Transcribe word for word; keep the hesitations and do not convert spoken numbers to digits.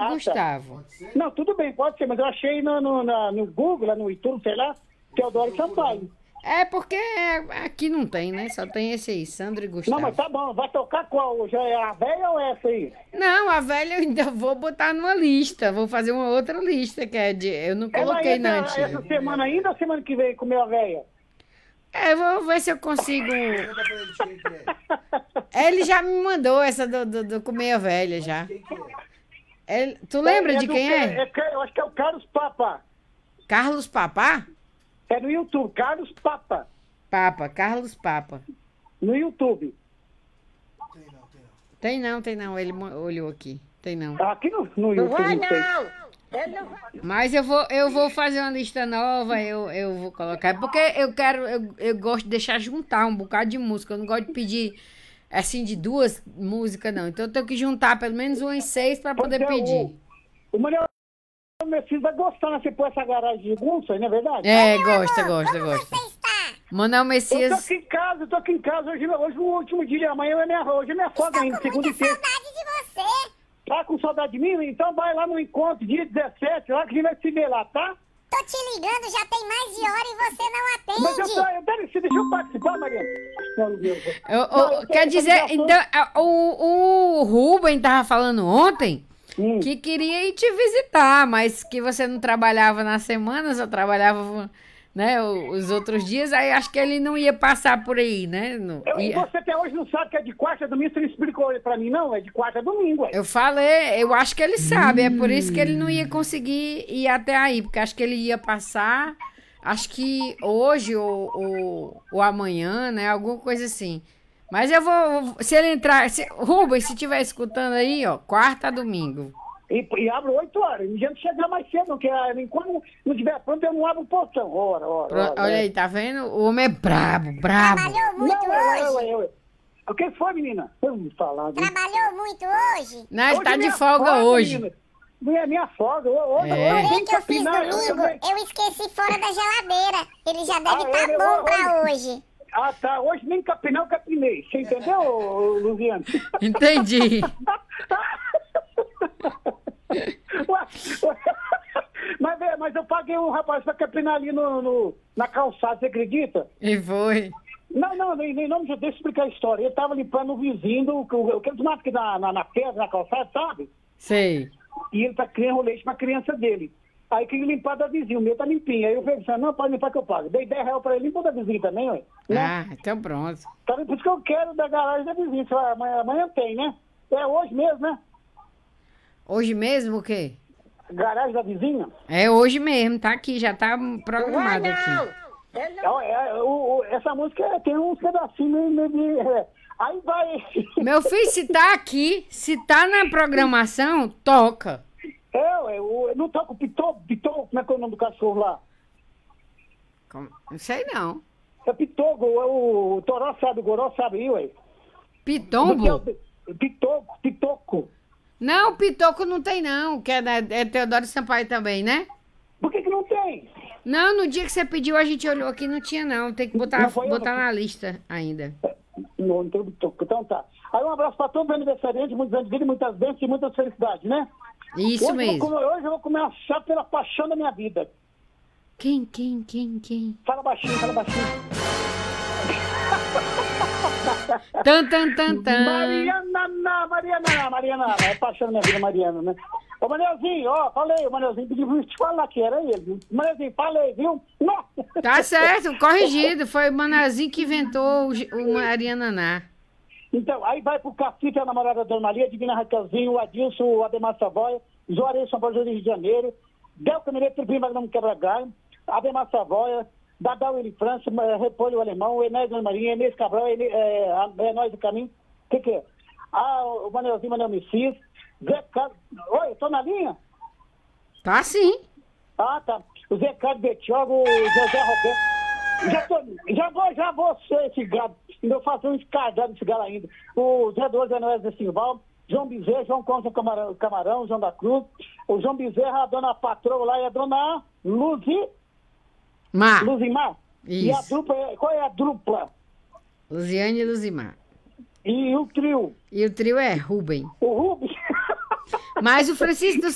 ah, Gustavo. Tá. Não, tudo bem, pode ser, mas eu achei no, no, na, no Google, lá no YouTube, sei lá, Teodoro Sampaio. É porque aqui não tem, né? Só tem esse aí, Sandro e Gustavo. Não, mas tá bom, vai tocar qual? Já é a velha ou essa aí? Não, a velha eu ainda vou botar numa lista. Vou fazer uma outra lista, que é de... Eu não coloquei Ela na entra antiga. essa semana ainda ou semana que vem comer a velha? É, eu vou ver se eu consigo... Ele já me mandou essa do, do, do comer a velha, já. Ele... Tu lembra é, é de do, quem é? é? é? Eu acho que é o Carlos Papa. Carlos Papá? É no YouTube, Carlos Papa. Papa, Carlos Papa. No YouTube. Tem não, tem não. Ele mo- olhou aqui. Tem não. Aqui no, no Não YouTube. vai não sei. não! Ele não vai. Mas eu vou, eu vou fazer uma lista nova, eu, eu vou colocar. Porque eu quero, eu, eu gosto de deixar juntar um bocado de música. Eu não gosto de pedir, assim, de duas músicas, não. Então eu tenho que juntar pelo menos umas seis para poder Pois é, pedir. O, o Manuel, meu filho vai gostar, né? Você pôr essa garagem de gunça, não é verdade? É, gosta, gosta, Como gosta. você está? Manuel Eu tô Messias, aqui em casa, eu tô aqui em casa. Hoje, hoje o último dia, amanhã é minha, hoje é minha folga ainda, Tô com segunda e muita terça. saudade de você. Tá com saudade de mim? Então vai lá no encontro, dia dezessete, lá que a gente vai se ver lá, tá? Tô te ligando, já tem mais de hora e você não Mas eu atende. tô, eu, deve, deixa eu participar, Mariana. Meu Deus. eu- eu- Não, eu quer tenho dizer, essa ligação. então, a- o, o Rubem tava falando ontem Hum. que queria ir te visitar, mas que você não trabalhava na semana, só trabalhava, né, o- os outros dias, aí acho que ele não ia passar por aí, né? Não Eu, e ia- você até hoje não sabe que é de quarta a domingo, você não explicou pra mim, não? É de quarta a domingo, ué. Eu falei, eu acho que ele sabe, é por isso que ele não ia conseguir ir até aí, porque acho que ele ia passar, acho que hoje ou, ou, ou amanhã, né, alguma coisa assim. Mas eu vou, se ele entrar, se, Rubens, se estiver escutando aí, ó, quarta a domingo. E, e abro oito horas. Não adianta chegar mais cedo, porque ah, enquanto não tiver pronto, eu não abro o portão. Ora, ora, Pro- ora. Olha aí, tá vendo? O homem é brabo, brabo. Trabalhou muito Não, eu, eu, hoje? eu, eu. O que foi, menina? Eu não falar. viu? Trabalhou muito hoje? Não, ele Hoje tá é de minha folga hoje. menina. Minha, minha folga. Hoje, É. hoje O tem que eu fiz capinar, eu- domingo, eu- eu esqueci fora da geladeira. Ele já deve Ah, estar é, bom eu- pra hoje. Ah, tá. Hoje nem capinar, eu capinei. Você entendeu, ô, Luciano? Entendi. Ué, mas, é, mas eu paguei um rapaz pra capinar ali no, no- na calçada, você acredita? E foi. Não, não, nem, nem não, deixa eu explicar a história. Ele tava limpando o vizinho, aqueles matos que na, na, na pedra, na calçada, sabe? Sei. E ele tá criando leite pra criança dele. Aí queria limpar da vizinha, o meu tá limpinho. Aí eu falei assim, não, pode limpar que eu pago. Dei dez reais pra ele, limpou da vizinha também, ué. Né? Ah, então pronto. Tá vendo? Por isso que eu quero da garagem da vizinha. Você vai, Amanhã, amanhã tem, né? É hoje mesmo, né? Hoje mesmo o quê? Garagem da vizinha. É hoje mesmo, tá aqui, já tá Não vai programado não. aqui. Ele não... É, é, o, o- essa música é- tem uns pedacinhos meio de... é. Aí vai... Meu filho, se tá aqui, se tá na programação, toca. É, ué, o, não toca o Pitô, Pitô, como é que é o nome do cachorro lá? Como- Não sei não. É Pitogo, é o, o Toró sabe, o Goró sabe aí, ué. Pitombo? Pitoco, Pitoco. Não, Pitoco não tem não, que é, da- é Teodoro Sampaio também, né? Por que que não tem? Não, no dia que você pediu, a gente olhou aqui, não tinha não. Tem que botar, Não foi eu, botar não. na lista ainda. Não, não tem Pitoco. Então tá. Aí um abraço para todos os aniversariantes, muitos anos de vida, muitas bênçãos e muitas felicidades, né? Isso hoje Eu mesmo. vou comer, hoje eu vou comer uma chá pela paixão da minha vida. Quem, quem, quem, quem? Fala baixinho, fala baixinho. Tan, tan, tan, tan. Mariana, não, Mariana, Mariana, é paixão da minha vida, Mariana, né? Ô, Manelzinho, ó, falei, o Manelzinho pediu pra te falar que era ele. viu? Manelzinho, falei, viu? Não. Tá certo, corrigido. Foi o Manazinho que inventou o, G- o Mariananá. Então, aí vai pro Cacite, a namorada da Dona Maria, Divina Raquelzinho, o Adilson, o Ademar Savoia, Juarez São Paulo, Rio de Janeiro, Del Caminete, Tribim, Magnum Quebra-Galho, Ademar Savoia, Dadal Willi França, eh, Repolho Alemão, Enéas Dona Maria, Inês Cabral, Ene- é, a- é Nós do Caminho. O que que é? Ah, o Manelzinho, Manel Messias, Zé Carlos... Oi, tô na linha? Tá sim. Ah, tá. O Zé Carlos Betioga, o José Roberto. Já, tô, já vou, já vou ser esse gado. Ainda vou fazer um escardado desse galo ainda. O Zé Doze, Zé Noé, Zé Simval, João Bezerra, João Concha Camarão, Camarão, João da Cruz, o João Bezerra, a dona Patroa lá e a dona Luzi, Mar. Luzimar. E a Isso. dupla, é- qual é a dupla? Luziane e Luzimar. E o trio? E o trio é Rubem. O Rubens. Mas o Francisco do